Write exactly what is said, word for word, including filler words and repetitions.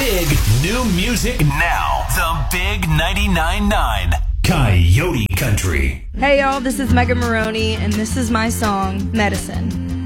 Big new music now. The Big ninety-nine point nine Coyote Country. Hey y'all, this is Megan Maroney, and this is my song, Medicine.